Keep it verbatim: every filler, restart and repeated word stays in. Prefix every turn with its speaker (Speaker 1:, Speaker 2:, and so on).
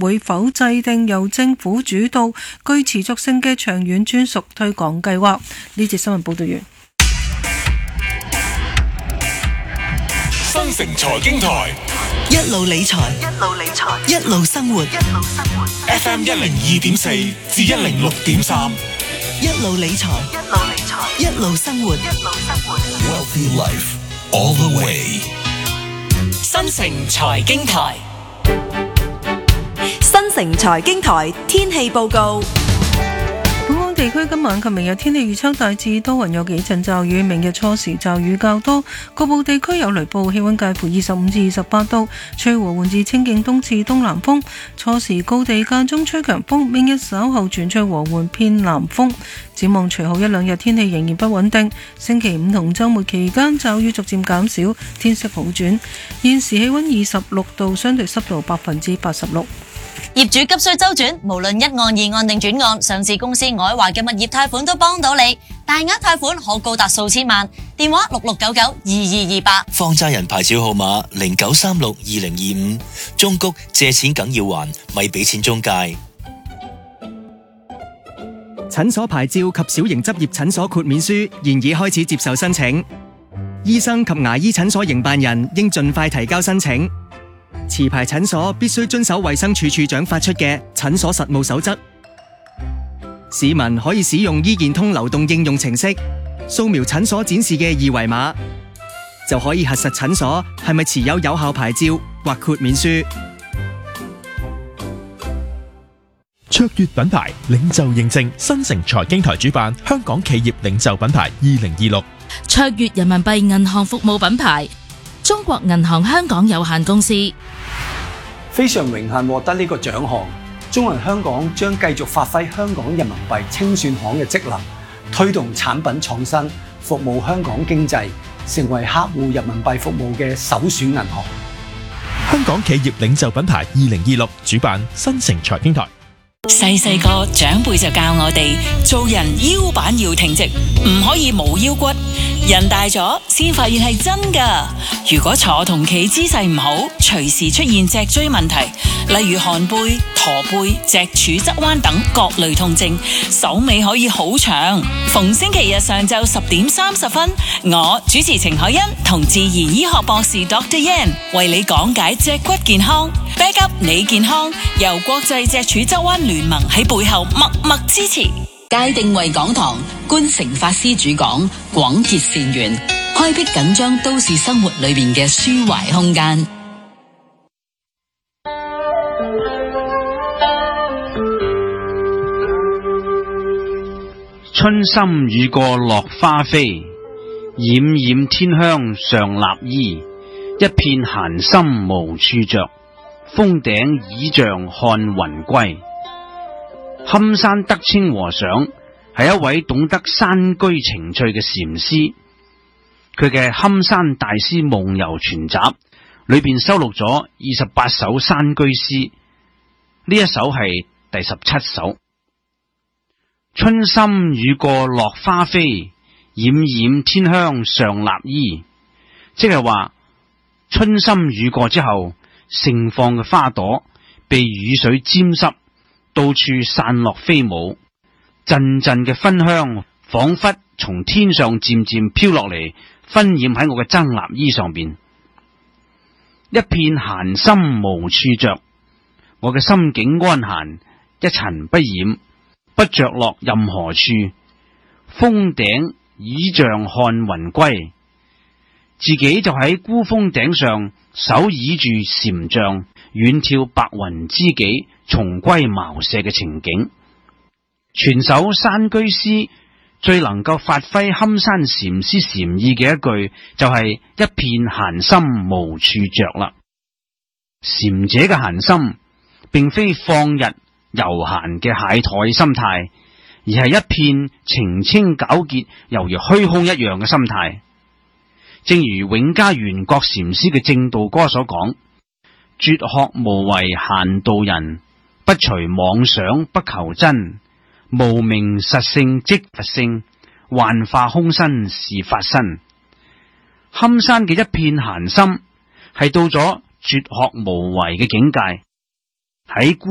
Speaker 1: 會否制定由政府主導、具持續性嘅長遠專屬推廣計劃。呢節新聞報道完。
Speaker 2: 新城財經台
Speaker 3: 一路理財，一路理財，一路生活，一路生活。
Speaker 2: F M 一零二點四至一零六點三，
Speaker 3: 一路理財，一路理財，一路生活，一路生活。
Speaker 2: Wealthy Life all the way。
Speaker 4: 新城財經台，
Speaker 5: 新城財經台天氣報告。
Speaker 1: 本港地區今晚及明日天氣預測大致多雲，有幾陣驟雨，明日初時驟雨較多，局部地區有雷暴，氣溫介乎二十五至二十八度，吹和緩至清勁東至東南風，初時高地間中吹強風，明日稍後轉吹和緩偏南風。展望隨後一兩日天氣仍然不穩定，星期五同週末期間驟雨逐漸減少，天色好轉。現時氣溫二十六度，相對濕度百分之八十六。
Speaker 4: 業主急需周轉，無論一案、二案定轉案，上市公司愛華嘅物業貸款都幫到你，大額貸款可高達數千萬。電話六六九九二二二八。
Speaker 6: 放債人牌照號碼零九三六二零二五。中谷借錢梗要還，咪俾錢中介。
Speaker 7: 診所牌照及小型執業診所豁免書現已開始接受申請，醫生及牙醫診所營辦人應盡快提交申請。持牌診所必須遵守衛生署署長發出嘅診所實務守則。市民可以使用醫健通流動應用程式，掃描診所展示嘅二維碼，就可以核實診所係咪持有有效牌照或豁免書。
Speaker 8: 卓越品牌領袖認證，新城財經台主辦香港企業領袖品牌二零二六。
Speaker 9: 卓越人民幣銀行服務品牌中國銀行香港有限公司。
Speaker 10: 非常榮幸獲得呢個獎項，中銀香港將繼續發揮香港人民幣清算行嘅職能，推動產品創新，服務香港經濟，成為客戶人民幣服務嘅首選銀行。
Speaker 8: 香港企業領袖品牌二零二六主辦新城財經台。
Speaker 4: 細細個長輩就教我哋做人腰板要挺直，唔可以冇腰骨。人大咗先發現係真噶。如果坐同企姿勢唔好，隨時出現脊椎問題，例如寒背、駝背、脊柱側彎等各類痛症，手尾可以好長。逢星期日上晝十點三十分，我主持程海欣同自然醫學博士 Doctor Yan 為你講解脊骨健康。Back up 你健康，由國際脊柱側彎聯盟喺背後默默支持。
Speaker 11: 界定為港堂，觀誠法師主講，廣結善緣，開闢緊張都市生活裏面嘅抒懷空間。
Speaker 12: 春心雨過落花飛，冉冉天香尚立衣。一片閒心無處着，峰頂倚杖看雲歸。堪山德清和尚係一位懂得山居情趣嘅禪師，佢嘅《堪山大師夢遊全集》裏邊收錄咗二十八首山居詩，呢一首係第十七首。春心雨過落花飛，冉冉天香尚立衣，即係話春心雨過之後，盛放嘅花朵被雨水沾濕，到處散落飛舞，陣陣嘅芬香仿佛從天上漸漸飄落嚟，紛染喺我嘅僧立衣上邊。一片閒心無處着，我嘅心境安閒，一塵不染，不着落任何處。峰頂倚杖看雲歸，自己就喺孤峰頂上手倚住禪杖，遠眺白雲知己重歸茅舍嘅情景。全首山居詩最能夠發揮堪山禪師禪意嘅一句，就係、是、一片閒心無處着啦。禪者嘅閒心並非放逸悠閒嘅懈怠心態，而係一片澄清皎潔猶如虛空一樣嘅心態。正如永嘉元覺禪師嘅正道歌所講，絕學無為閒道人，不隨妄想不求真，無名實性即佛性，幻化空身是法身。堪山嘅一片閒心係到咗絕學無為嘅境界，喺